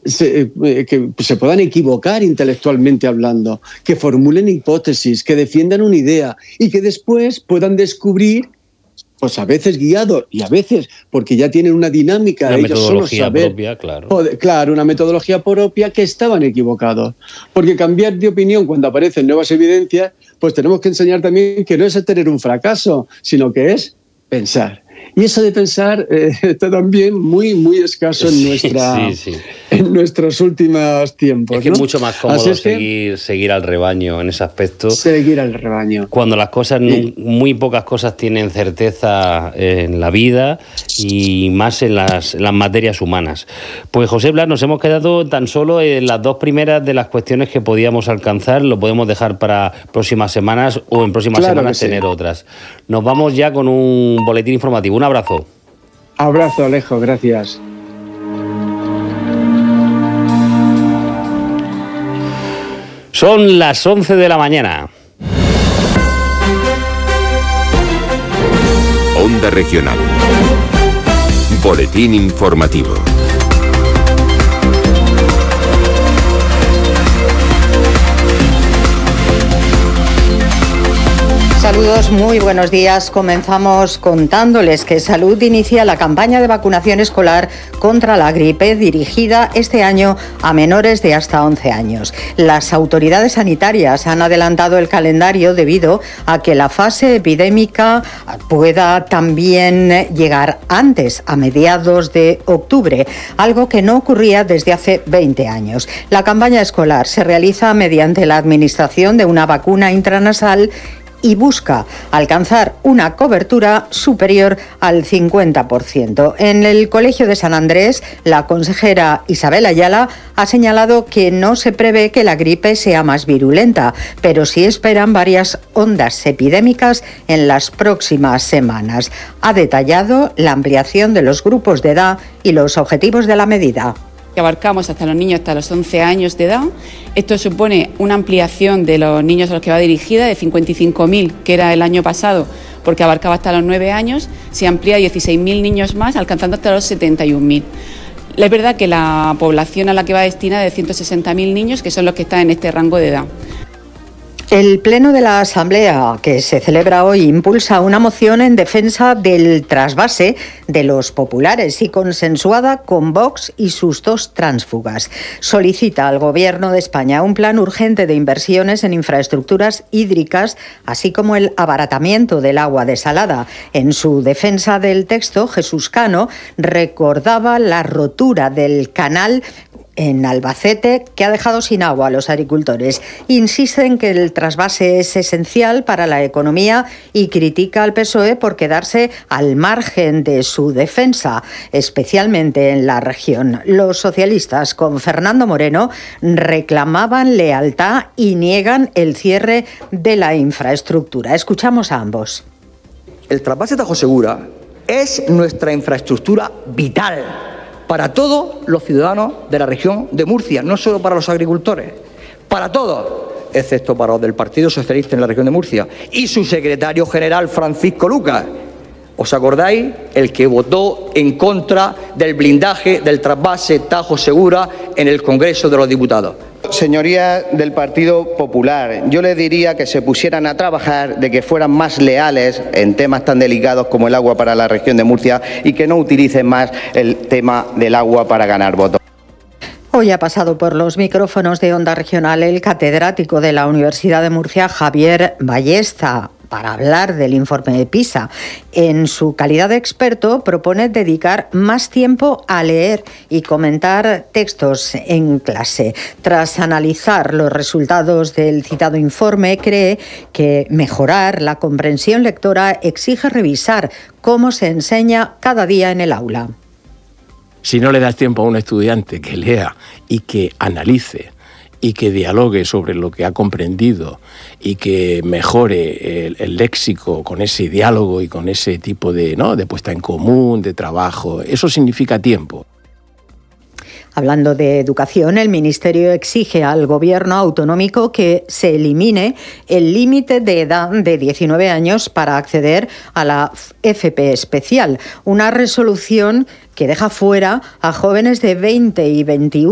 que se puedan equivocar intelectualmente hablando, que formulen hipótesis, que defiendan una idea y que después puedan descubrir, pues a veces guiado y a veces porque ya tienen una dinámica, una ellos metodología solo saber, propia, claro. Claro, una metodología propia, que estaban equivocados. Porque cambiar de opinión cuando aparecen nuevas evidencias, pues tenemos que enseñar también que no es tener un fracaso, sino que es pensar. Y eso de pensar está también muy, muy escaso en nuestros últimos tiempos. Es que ¿no? es mucho más cómodo seguir al rebaño en ese aspecto. Seguir al rebaño. Cuando las cosas, muy pocas cosas tienen certeza en la vida y más en las materias humanas. Pues José Blas, nos hemos quedado tan solo en las dos primeras de las cuestiones que podíamos alcanzar. Lo podemos dejar para próximas semanas o en próximas semanas tener otras. Nos vamos ya con un boletín informativo. Un abrazo. Abrazo, Alejo, gracias. Son las 11 de la mañana. Onda Regional. Boletín informativo. Saludos, muy buenos días. Comenzamos contándoles que Salud inicia la campaña de vacunación escolar contra la gripe dirigida este año a menores de hasta 11 años. Las autoridades sanitarias han adelantado el calendario debido a que la fase epidémica pueda también llegar antes, a mediados de octubre, algo que no ocurría desde hace 20 años. La campaña escolar se realiza mediante la administración de una vacuna intranasal y busca alcanzar una cobertura superior al 50%. En el Colegio de San Andrés, la consejera Isabel Ayala ha señalado que no se prevé que la gripe sea más virulenta, pero sí esperan varias ondas epidémicas en las próximas semanas. Ha detallado la ampliación de los grupos de edad y los objetivos de la medida. Que abarcamos hasta los niños hasta los 11 años de edad. Esto supone una ampliación de los niños a los que va dirigida de 55.000, que era el año pasado, porque abarcaba hasta los 9 años, se amplía a 16.000 niños más, alcanzando hasta los 71.000. Es verdad que la población a la que va destinada es de 160.000 niños, que son los que están en este rango de edad. El Pleno de la Asamblea, que se celebra hoy, impulsa una moción en defensa del trasvase de los populares y consensuada con Vox y sus dos tránsfugas. Solicita al Gobierno de España un plan urgente de inversiones en infraestructuras hídricas, así como el abaratamiento del agua desalada. En su defensa del texto, Jesús Cano recordaba la rotura del canal en Albacete, que ha dejado sin agua a los agricultores. Insiste en que el trasvase es esencial para la economía y critica al PSOE por quedarse al margen de su defensa, especialmente en la región. Los socialistas, con Fernando Moreno, reclamaban lealtad y niegan el cierre de la infraestructura. Escuchamos a ambos. El trasvase Tajo Segura es nuestra infraestructura vital para todos los ciudadanos de la región de Murcia, no solo para los agricultores, para todos, excepto para los del Partido Socialista en la región de Murcia y su secretario general Francisco Lucas. ¿Os acordáis? El que votó en contra del blindaje del trasvase Tajo Segura en el Congreso de los Diputados. Señorías del Partido Popular, yo les diría que se pusieran a trabajar, de que fueran más leales en temas tan delicados como el agua para la región de Murcia y que no utilicen más el tema del agua para ganar votos. Hoy ha pasado por los micrófonos de Onda Regional el catedrático de la Universidad de Murcia, Javier Ballesta, para hablar del informe de PISA. En su calidad de experto, propone dedicar más tiempo a leer y comentar textos en clase. Tras analizar los resultados del citado informe, cree que mejorar la comprensión lectora exige revisar cómo se enseña cada día en el aula. Si no le das tiempo a un estudiante que lea y que analice y que dialogue sobre lo que ha comprendido y que mejore el léxico con ese diálogo y con ese tipo de puesta en común, de trabajo, eso significa tiempo. Hablando de educación, el Ministerio exige al Gobierno autonómico que se elimine el límite de edad de 19 años para acceder a la FP especial, una resolución que deja fuera a jóvenes de 20 y 21